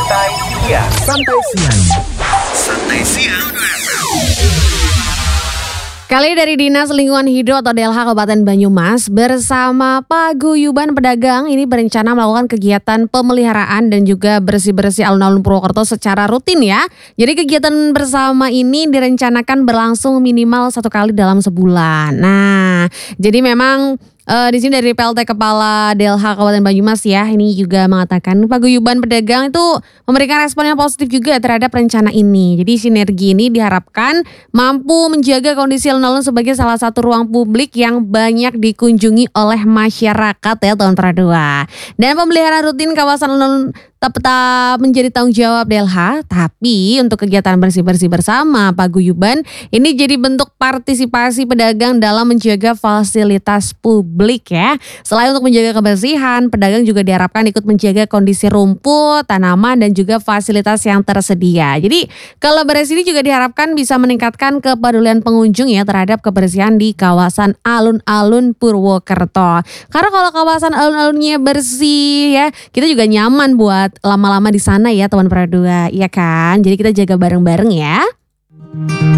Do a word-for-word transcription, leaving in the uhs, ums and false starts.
Santai Siang. Santai Siang. Santai Siang. Kali dari Dinas Lingkungan Hidup atau D L H Kabupaten Banyumas bersama Paguyuban Pedagang ini berencana melakukan kegiatan pemeliharaan dan juga bersih-bersih alun-alun Purwokerto secara rutin ya. Jadi kegiatan bersama ini direncanakan berlangsung minimal satu kali dalam sebulan. Nah, jadi memang Uh, di sini dari P L T Kepala D L H Kabupaten Banyumas ya, ini juga mengatakan Paguyuban Pedagang itu memberikan respon yang positif juga terhadap rencana ini. Jadi sinergi ini diharapkan mampu menjaga kondisi alun-alun sebagai salah satu ruang publik yang banyak dikunjungi oleh masyarakat ya tahun Pradua. Dan pemeliharaan rutin kawasan alun-alun tetap menjadi tanggung jawab D L H, tapi untuk kegiatan bersih-bersih bersama Paguyuban ini jadi bentuk partisipasi pedagang dalam menjaga fasilitas publik ya. Selain untuk menjaga kebersihan, pedagang juga diharapkan ikut menjaga kondisi rumput, tanaman dan juga fasilitas yang tersedia. Jadi kolaborasi ini juga diharapkan bisa meningkatkan kepedulian pengunjung ya terhadap kebersihan di kawasan alun-alun Purwokerto. Karena kalau kawasan alun-alunnya bersih ya, kita juga nyaman buat lama-lama di sana ya teman Pradua, iya kan? Jadi kita jaga bareng-bareng ya.